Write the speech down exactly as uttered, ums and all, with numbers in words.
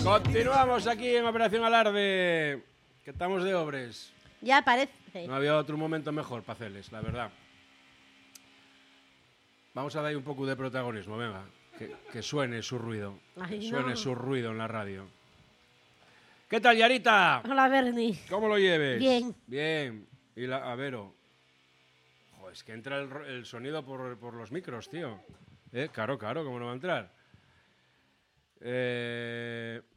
Continuamos aquí en Operación Alarde, que estamos de obres. Ya parece. No había otro momento mejor para hacerles, la verdad. Vamos a dar un poco de protagonismo, venga. Que, que suene su ruido. Ay, que suene no. su ruido en la radio. ¿Qué tal, Yarita? Hola, Bernie. ¿Cómo lo lleves? Bien. Bien. Y la, a Vero. Joder, es que entra el, el sonido por, por los micros, tío. Eh, claro, claro, ¿cómo no va a entrar? Eh...